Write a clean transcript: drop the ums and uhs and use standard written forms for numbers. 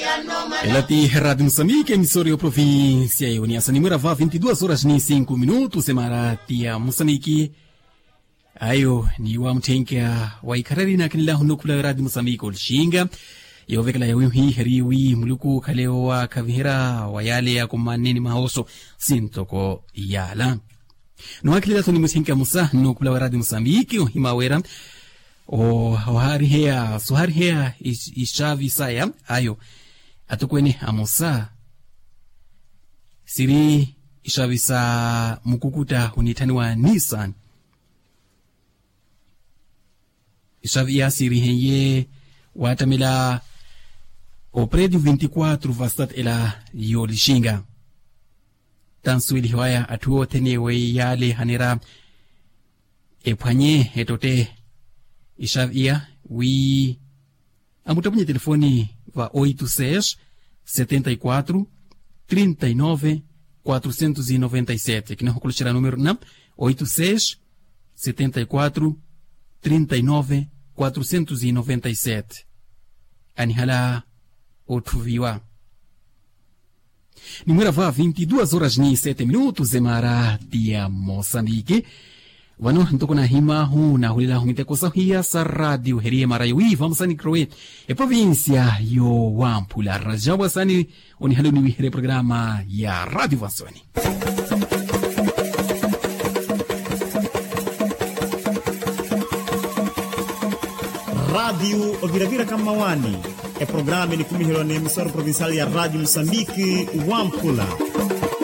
Ela tem Rádio Moçambique, emissora da província e União Sanimura, 22 horas e 5 minutos, semana tia Moçambique. Ayo, ni wa mtenkia wa ikarari na kinila hunukula Rádio Moçambique ulishinga. Yo vekala ya wimhi heriwi muluku kaleo wa kavihira wa yale ya kumanini mahoso sintoko yala. Nwakilila tuni mtenkia musa nukula wa Rádio Moçambique, himawera. Hari hea, so hari hea ishavi saya, ayo. Atukweni amusa siri ishavisa mukukuta unitani wa Nissan ishavia siri heye watamila o prédio 24 vastat ela yolishinga tanswili hwaya atuo tenewe yale hanira epanye etote ishavia wi amutapunye telefoni va 86 74 39 497 kina hukulishira numero na 86 74 39 497 anihala otuviwa numero va 22 horas ni 7 minutos emara dia Moçambique. Wano ntoko na hima hu na hulila humite kusahia sa radio herie marayui vamsani kroe e provincia yo wampula rajawa sani oni haluni wihere programa ya Radio Vansoni. Radio Oviravira Kamawani e programa ni kumihiro na emissora provincial ya Radio Moçambique Wampula.